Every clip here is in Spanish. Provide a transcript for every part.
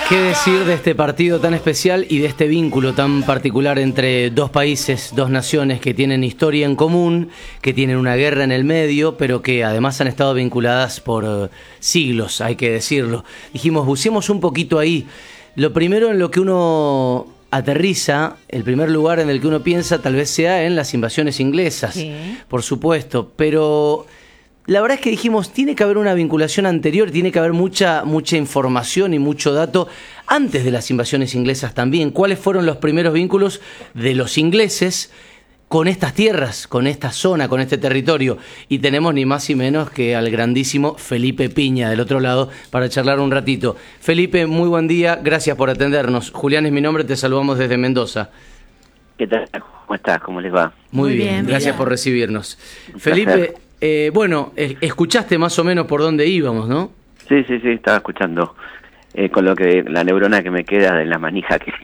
¿Qué decir de este partido tan especial y de este vínculo tan particular entre dos países, dos naciones que tienen historia en común, que tienen una guerra en el medio, pero que además han estado vinculadas por siglos, hay que decirlo? Dijimos, buceemos un poquito ahí. Lo primero en lo que uno aterriza, el primer lugar en el que uno piensa tal vez sea en las invasiones inglesas, sí, por supuesto, pero la verdad es que dijimos, tiene que haber una vinculación anterior, tiene que haber mucha información y mucho dato antes de las invasiones inglesas también. ¿Cuáles fueron los primeros vínculos de los ingleses con estas tierras, con esta zona, con este territorio? Y tenemos ni más ni menos que al grandísimo Felipe Piña del otro lado para charlar un ratito. Felipe, muy buen día, gracias por atendernos. Julián es mi nombre, te saludamos desde Mendoza. ¿Qué tal? ¿Cómo estás? ¿Cómo les va? Muy bien, gracias por recibirnos. Felipe, escuchaste más o menos por dónde íbamos, ¿no? Sí, estaba escuchando. Con lo que la neurona que me queda de la manija que...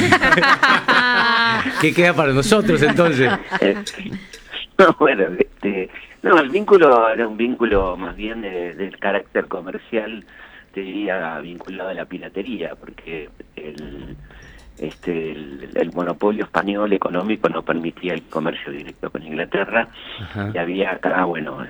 ¿Qué queda para nosotros entonces? Bueno, el vínculo era un vínculo más bien del carácter comercial, te diría, vinculado a la piratería, porque el monopolio español económico no permitía el comercio directo con Inglaterra. Ajá. Y había acá,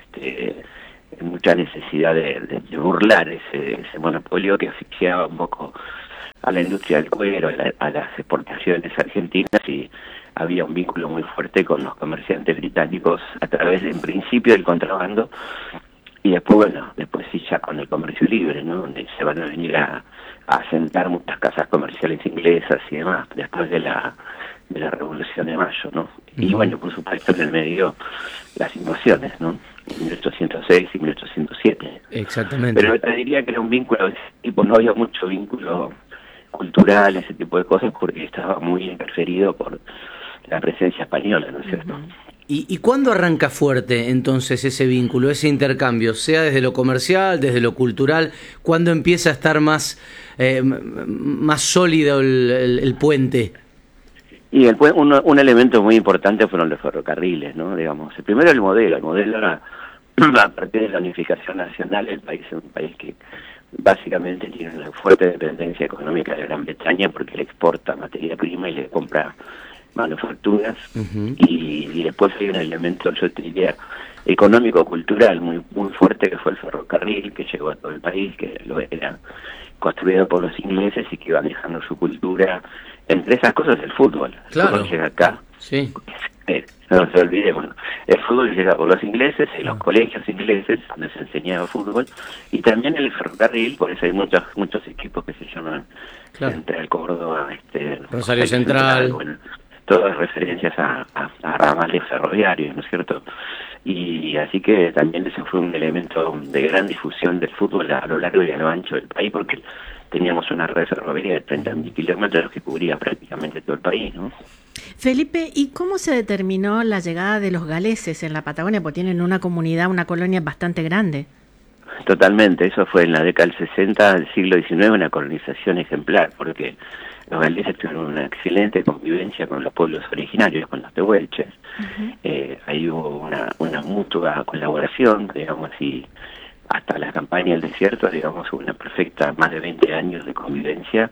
mucha necesidad de burlar ese monopolio que asfixiaba un poco a la industria del cuero, a las exportaciones argentinas, y había un vínculo muy fuerte con los comerciantes británicos a través, en principio, del contrabando, y después sí ya con el comercio libre, ¿no? Donde se van a venir a asentar muchas casas comerciales inglesas y demás, después de la Revolución de Mayo, ¿no? Y por supuesto, en el medio, las invasiones, ¿no? En 1806 y 1807. Exactamente. Pero te diría que era un vínculo de ese tipo, no había mucho vínculo cultural, ese tipo de cosas, porque estaba muy interferido por la presencia española, ¿no es cierto? ¿Y cuándo arranca fuerte entonces ese vínculo, ese intercambio, sea desde lo comercial, desde lo cultural? ¿Cuándo empieza a estar más sólido el puente? Y un elemento muy importante fueron los ferrocarriles, ¿no? Digamos, primero el modelo era, a partir de la unificación nacional, el país es un país que básicamente tiene una fuerte dependencia económica de Gran Bretaña, porque le exporta materia prima y le compra manufacturas. Y después hay un elemento, yo te diría, económico-cultural muy fuerte, que fue el ferrocarril, que llegó a todo el país, que era construido por los ingleses y que iban dejando su cultura. Entre esas cosas, el fútbol. Claro. El fútbol llega acá. Sí. No se olvide, el fútbol llega por los ingleses, en los colegios ingleses, donde se enseñaba fútbol, y también el ferrocarril, por eso hay muchos equipos que se llaman Central Córdoba, Rosario Central. Todas referencias a ramales ferroviarios, ¿no es cierto? Y así que también ese fue un elemento de gran difusión del fútbol a lo largo y a lo ancho del país, porque teníamos una red ferroviaria de 30.000 kilómetros que cubría prácticamente todo el país, ¿no? Felipe, ¿y cómo se determinó la llegada de los galeses en la Patagonia? Porque tienen una colonia bastante grande. Totalmente, eso fue en la década del 60 del siglo XIX, una colonización ejemplar, porque los galeses tuvieron una excelente convivencia con los pueblos originarios, con los tehuelches. Ahí hubo una mutua colaboración, digamos así, hasta la campaña del desierto, digamos, una perfecta, más de 20 años de convivencia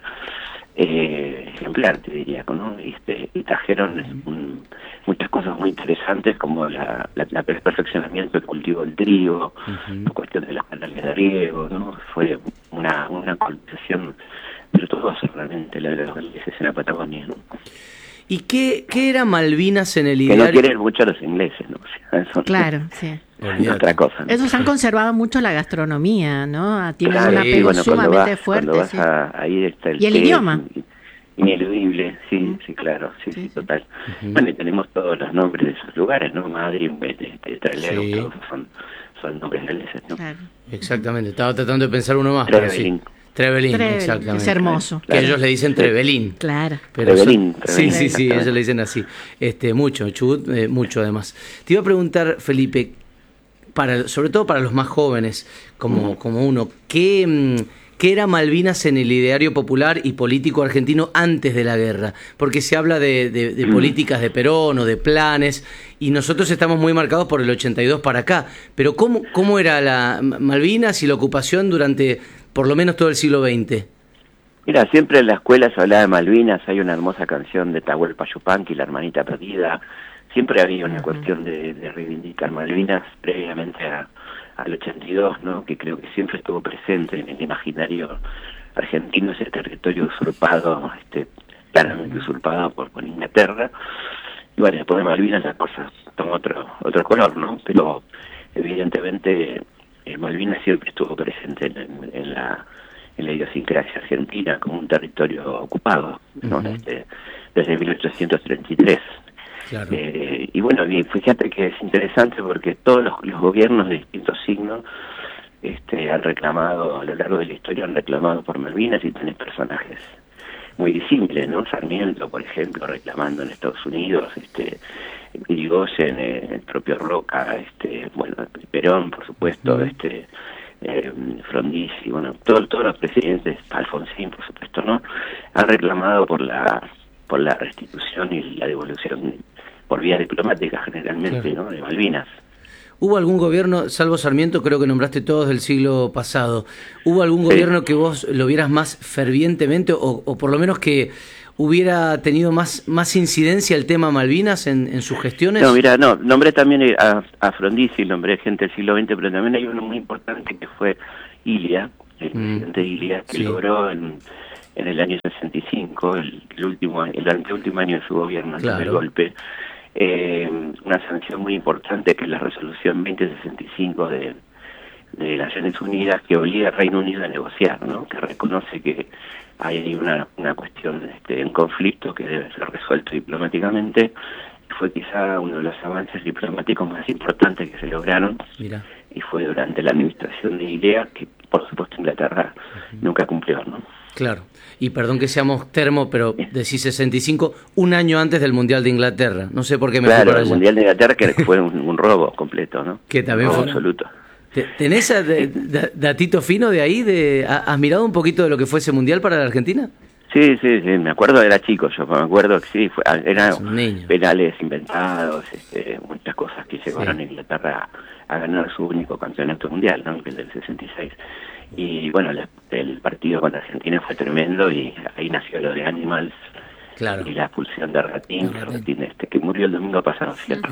ejemplar, te diría, ¿no? Y trajeron muchas cosas muy interesantes, como el perfeccionamiento del cultivo del trigo, la cuestión de los canales de riego, ¿no? Fue una colonización virtuosa realmente la de los galeses en la Patagonia, ¿no? ¿Y qué era Malvinas en el ideario? Que no quieren mucho a los ingleses, ¿no? O sea, eso claro, sí. Es otra cosa, ¿no? Esos han conservado mucho la gastronomía, ¿no? Tienen un Claro, apego sumamente fuerte. Cuando vas ahí está y el idioma. Ineludible, sí, claro, sí, total. Bueno, y tenemos todos los nombres de esos lugares, ¿no? Madrid, Trelew, todos son nombres galeses, ¿no? Claro. Exactamente, estaba tratando de pensar uno más. Trevelín, exactamente. Es hermoso. Que ellos le dicen Trevelín. Claro. Pero Trevelín. Sí, ellos le dicen así. Mucho, Chubut, mucho además. Te iba a preguntar, Felipe, sobre todo para los más jóvenes, como uno, ¿qué era Malvinas en el ideario popular y político argentino antes de la guerra? Porque se habla de políticas de Perón o de planes, y nosotros estamos muy marcados por el 82 para acá. Pero ¿cómo era la Malvinas y la ocupación durante por lo menos todo el siglo XX? Mira, siempre en la escuela se hablaba de Malvinas, hay una hermosa canción de Tahuelpa Yupanqui, La hermanita perdida. Siempre había una cuestión de reivindicar Malvinas previamente al 82, ¿no? Que creo que siempre estuvo presente en el imaginario argentino, ese territorio usurpado, claramente usurpado por Inglaterra. Y bueno, después de Malvinas la cosa toma otro color, ¿no? Pero evidentemente Malvinas siempre estuvo presente en la idiosincrasia argentina como un territorio ocupado, ¿no? Desde 1833. Claro. Y bueno, fíjate que es interesante porque todos los gobiernos de distintos signos han reclamado, a lo largo de la historia han reclamado por Malvinas, y tenés personajes muy disímiles, ¿no? Sarmiento, por ejemplo, reclamando en Estados Unidos, Irigoyen, el propio Roca, bueno, Perón, por supuesto, Frondizi, bueno, todos los presidentes, Alfonsín, por supuesto, ¿no? Han reclamado por la restitución y la devolución por vía diplomática, generalmente, claro, ¿no? De Malvinas. ¿Hubo algún gobierno, salvo Sarmiento, creo que nombraste todos del siglo pasado, hubo algún gobierno que vos lo vieras más fervientemente o por lo menos que hubiera tenido más incidencia el tema Malvinas en sus gestiones? No, mira, nombré también a Frondizi, nombré gente del siglo XX, pero también hay uno muy importante que fue Ilia, el presidente Ilia, que logró en el año 65, el anteúltimo año de su gobierno, antes del golpe, una sanción muy importante, que es la resolución 2065 de Naciones Unidas, que obliga al Reino Unido a negociar, ¿no? Que reconoce que hay una cuestión en conflicto que debe ser resuelto diplomáticamente. Fue quizá uno de los avances diplomáticos más importantes que se lograron. Mira. Y fue durante la administración de Ilea, que por supuesto Inglaterra nunca cumplió, ¿no? Claro, y perdón que seamos termo, pero decís 65, un año antes del Mundial de Inglaterra. No sé por qué me fui para allá. El Mundial de Inglaterra, que fue un robo completo, ¿no? Que también fue absoluto. ¿Tenés datito fino de ahí? ¿Has mirado un poquito de lo que fue ese Mundial para la Argentina? Sí, me acuerdo, era chico, yo me acuerdo que sí, eran penales inventados, muchas cosas que llevaron a Inglaterra a ganar su único campeonato mundial, ¿no? El del 66. Y bueno, el partido con Argentina fue tremendo, y ahí nació lo de Animals, claro, y la expulsión de Ratín, que murió el domingo pasado, ¿cierto?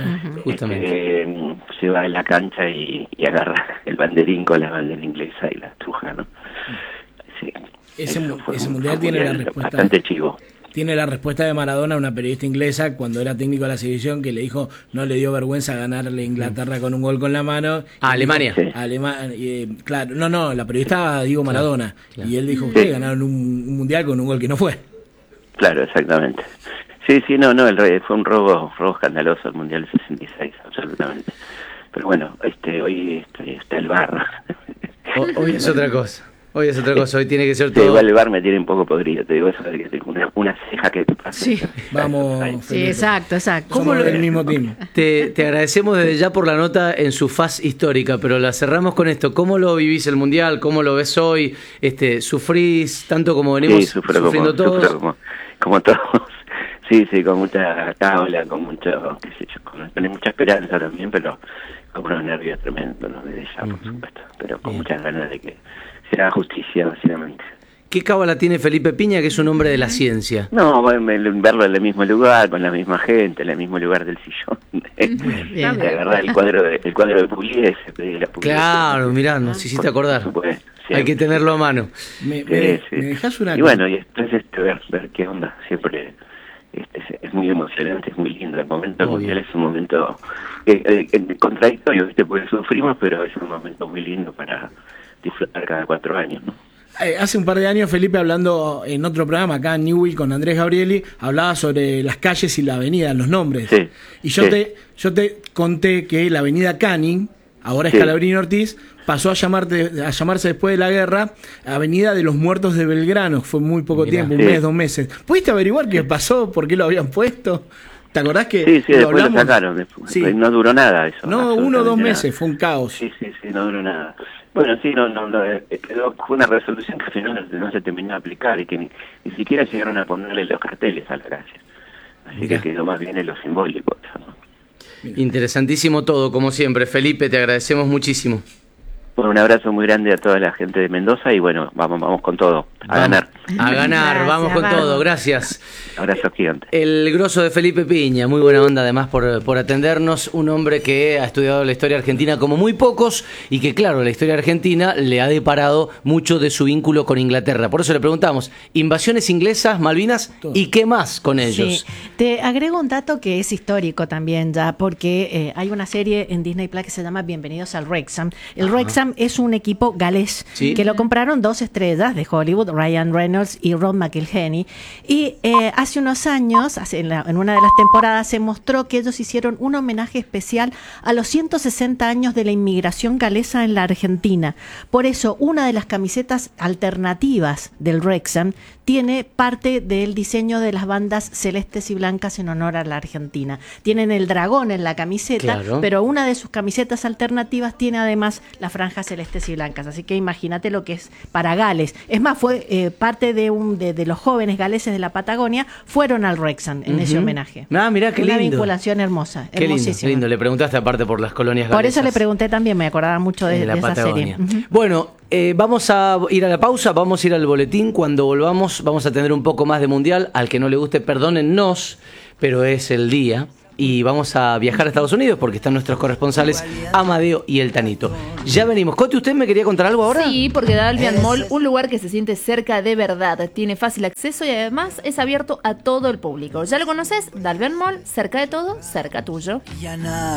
Justamente. Se va a la cancha y agarra el banderín con la bandera inglesa y la estruja, ¿no? Sí. Ese mundial tiene la respuesta bastante chivo. Tiene la respuesta de Maradona, una periodista inglesa, cuando era técnico de la selección, que le dijo no le dio vergüenza ganarle a Inglaterra con un gol con la mano. A Alemania. Sí. Claro, la periodista digo Maradona. Claro. Y él dijo, ustedes ganaron un mundial con un gol que no fue. Claro, exactamente. Sí, el rey fue un robo escandaloso el Mundial 66, absolutamente. Pero bueno, hoy está el VAR. Hoy es otra cosa. Hoy tiene que ser todo. Igual el VAR me tiene un poco podrido, te digo eso de que tengo una ceja que te pasa. Sí, vamos. Sí, exacto. ¿Cómo lo del mismo team? Te agradecemos desde ya por la nota en su faz histórica, pero la cerramos con esto. ¿Cómo lo vivís el Mundial? ¿Cómo lo ves hoy? ¿Sufrís tanto como venimos sufriendo todos? Sufro como todos. Sí, con mucha cábala, con mucho, qué sé yo, con mucha esperanza también, pero con unos nervios tremendos, ¿no? Desde ya, por supuesto, pero con muchas ganas de que se haga justicia, básicamente. ¿Qué cábala tiene Felipe Piña, que es un hombre de la ciencia? No, verlo en el mismo lugar, con la misma gente, en el mismo lugar del sillón. De agarrar el cuadro de Pugliese, pedir la Pugliese. Claro, mirá, nos hiciste acordar. Hay que tenerlo a mano. ¿Me dejás una? Y bueno, y entonces ver qué onda, siempre es muy emocionante, es muy lindo. El momento mundial es un momento contradictorio, ¿viste? Porque sufrimos, pero es un momento muy lindo para disfrutar cada 4 años, ¿no? Hace un par de años, Felipe, hablando en otro programa acá en Newell con Andrés Gabrieli, hablaba sobre las calles y la avenida, los nombres. Sí, y yo te conté que la avenida Canning, ahora es Scalabrini Ortiz, pasó a llamarse después de la guerra Avenida de los Muertos de Belgrano. Fue muy poco tiempo, un mes, 2 meses. ¿Pudiste averiguar qué pasó? ¿Por qué lo habían puesto? ¿Te acordás que Sí, después lo sacaron. No duró nada eso. No, 1 o 2 meses, fue un caos. Sí, no duró nada. Bueno, fue una resolución que al final no se terminó de aplicar y que ni siquiera llegaron a ponerle los carteles a la calle. Así que quedó más bien en lo simbólico, ¿no? Interesantísimo todo, como siempre. Felipe, te agradecemos muchísimo. Bueno, un abrazo muy grande a toda la gente de Mendoza y bueno, vamos con todo, a ganar. A ganar, Gracias, vamos con vamos. todo, gracias. Abrazo gigante. El grosso de Felipe Piña, muy buena onda además por atendernos, un hombre que ha estudiado la historia argentina como muy pocos y que claro, la historia argentina le ha deparado mucho de su vínculo con Inglaterra. Por eso le preguntamos, invasiones inglesas, Malvinas, ¿y qué más con ellos? Sí. Te agrego un dato que es histórico también ya, porque hay una serie en Disney Plus que se llama Bienvenidos al Wrexham. El Wrexham es un equipo galés, ¿Sí? que lo compraron 2 estrellas de Hollywood, Ryan Reynolds y Ron McElhenney. Y hace unos años, en una de las temporadas, se mostró que ellos hicieron un homenaje especial a los 160 años de la inmigración galesa en la Argentina. Por eso, una de las camisetas alternativas del Wrexham tiene parte del diseño de las bandas celestes y blancas en honor a la Argentina. Tienen el dragón en la camiseta, Claro. pero una de sus camisetas alternativas tiene además las franjas celestes y blancas. Así que imagínate lo que es para Gales. Es más, fue parte de los jóvenes galeses de la Patagonia fueron al Wrexham en ese homenaje. Ah, mirá, qué Una lindo. vinculación hermosa, Qué lindo, hermosísima. qué lindo. Le preguntaste aparte por las colonias galesas. Por eso le pregunté también, me acordaba mucho de En la esa Patagonia. serie. Ujú. Bueno, vamos a ir a la pausa, vamos a ir al boletín. Cuando volvamos vamos a tener un poco más de mundial. Al que no le guste, perdónennos, pero es el día. Y vamos a viajar a Estados Unidos porque están nuestros corresponsales Amadeo y el Tanito. Ya venimos. Coti, ¿usted me quería contar algo ahora? Sí, porque Dalvian Mall, un lugar que se siente cerca de verdad, tiene fácil acceso y además es abierto a todo el público. ¿Ya lo conoces? Dalvian Mall, cerca de todo, cerca tuyo.